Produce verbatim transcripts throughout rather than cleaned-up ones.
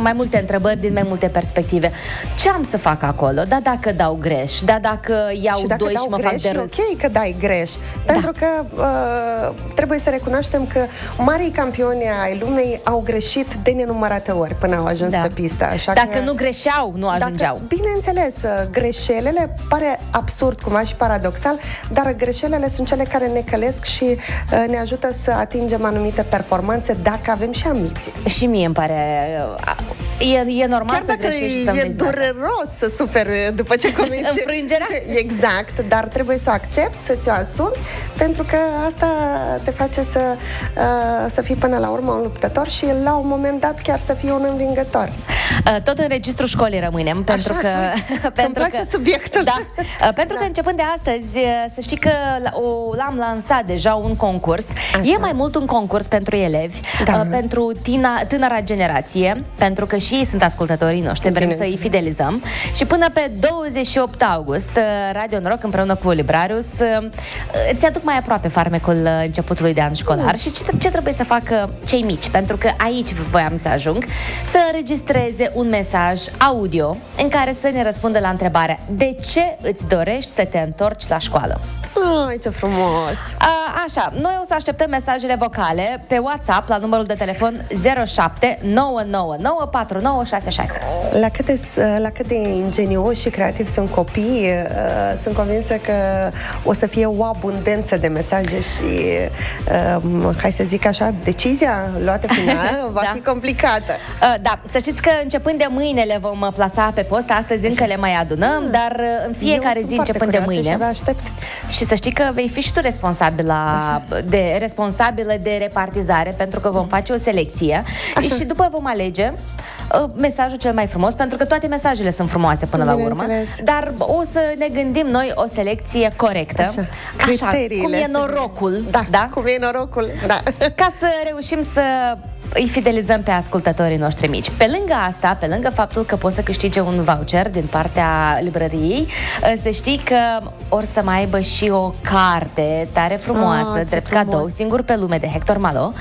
mai multe întrebări din mai multe perspective. Ce am să fac acolo? Da, dacă dau greș, da, dacă iau și dacă doi dau și mă greș, fac de râs. ok că dai greș. Da. Pentru că uh, trebuie să recunoaștem că marii campioni ai lumii au greșit de nenumărate ori până au ajuns Da. pe pistă. Așa Dacă că, nu greșeau, nu ajungeau. Dacă, bineînțeles, greșelile pare absurd cumva și paradoxal, dar greșelile sunt cele care ne călesc și uh, ne ajută să atingem anumite performanțe dacă avem și ambiție. Și mie îmi pare... E, e normal Chiar să greșești și să e înveți de asta. dureros să suferi după ce comiți Înfrângerea? Exact, dar trebuie să o accepti, să ți-o asumi, pentru că asta te face să, uh, să fii până la urmă un luptător și la un moment dat chiar să fii un învingător. Uh, Tot în registrul școlii rămânem, pentru Așa, că... pentru îmi place că, subiectul. Da, uh, pentru Da. că începând de astăzi, uh, să știi că la- o, l-am lansat deja un concurs. Așa. E mai mult un concurs pentru elevi, Da. uh, pentru tina, tânăra generație, pentru că și ei sunt ascultătorii noștri, vrem să-i Bineînțeles. fidelizăm. Și până pe douăzeci și opt august, uh, Radio Noroc împreună cu Librarius uh, îți aduc mai aproape farmecul uh, începutului de an școlar. Și ce, ce trebuie să facă cei mici? Pentru că aici voiam să ajung, să înregistreze un mesaj audio în care să ne răspundă la întrebarea: de ce îți dorești să te întorci la școală? Ai, ce frumos! A, așa, noi o să așteptăm mesajele vocale pe WhatsApp la numărul de telefon zero șapte nouă nouă nouă patru nouă șase șase. La cât de, la cât de ingenioși și creativi sunt copiii, uh, sunt convinsă că o să fie o abundență de mesaje și, uh, hai să zic așa, decizia luată final va Da. fi complicată. Uh, Da, să știți că începând de mâine le vom uh, plasa pe post. Astăzi încă le mai adunăm, dar uh, în fiecare Eu zi sunt foarte începând de curioasă mâine. și abia aștept. Și să știi că vei fi și tu responsabilă de, responsabilă de repartizare, pentru că vom face o selecție. Așa. Și după vom alege uh, mesajul cel mai frumos, pentru că toate mesajele sunt frumoase până la urmă. Bineînțeles. Dar o să ne gândim noi o selecție corectă. Așa. Așa, Criteriile cum e să vedem. norocul. Da, Da? cum e norocul. Da. Ca să reușim să îi fidelizăm pe ascultătorii noștri mici. Pe lângă asta, pe lângă faptul că poți să câștige un voucher din partea librăriei, să știi că or să mai aibă și o carte tare frumoasă, Ah, ce drept frumos. cadou, singur pe lume, de Hector Malo.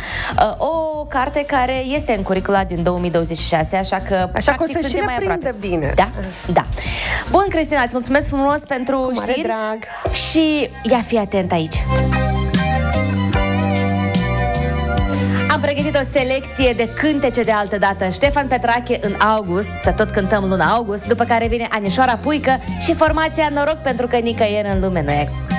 O carte care este în curicula din două mii douăzeci și șase, așa că Așa că o practic, să și suntem le mai prindă aproape. bine. Da, Așa. da. Bun, Cristina, îți mulțumesc frumos pentru Cu mare știri. drag. Și ia fi atent aici. Am pregătit o selecție de cântece de altă dată. Ștefan Petrache în august, să tot cântăm luna august, după care vine Anișoara Puică și formația Noroc, pentru că nicăieri în lume nu e